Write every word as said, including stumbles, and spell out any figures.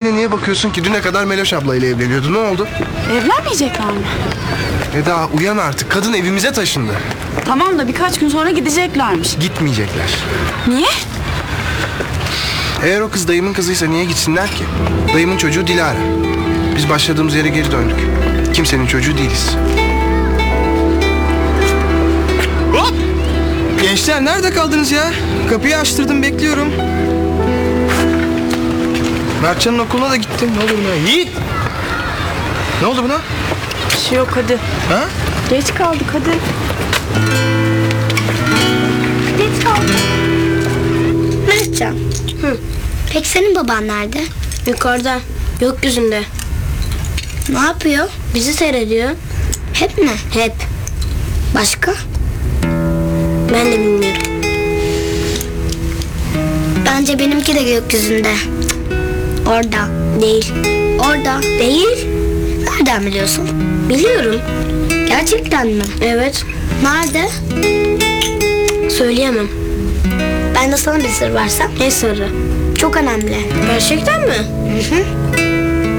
yine niye bakıyorsun ki? Düne kadar Meloş ablayla evleniyordu. Ne oldu? Evlenmeyecekler mi? Eda uyan artık. Kadın evimize taşındı. Tamam da birkaç gün sonra gideceklermiş. Gitmeyecekler. Niye? Eğer o kız dayımın kızıysa niye gitsinler ki? Dayımın çocuğu Dilara. Biz başladığımız yere geri döndük. Kimsenin çocuğu değiliz. Hop! Gençler nerede kaldınız ya? Kapıyı açtırdım, bekliyorum. Mertcan'ın okuluna da gittim. Ne oldu buna? Yiğit! Ne oldu buna? Bir şey yok, hadi. Ha? Geç kaldık, hadi. Geç kaldık. Mertcan. Hı. Peki senin baban nerede? Yukarıda, gökyüzünde. Ne yapıyor? Bizi seyrediyor. Hep mi? Hep. Başka? Ben de bilmiyorum. Bence benimki de gökyüzünde. Orada. Değil. Orada. Değil. Nereden biliyorsun? Biliyorum. Gerçekten mi? Evet. Nerede? Söyleyemem. Ben de sana bir sır versem. Ne sırrı? Çok önemli. Gerçekten mi? Hı hı.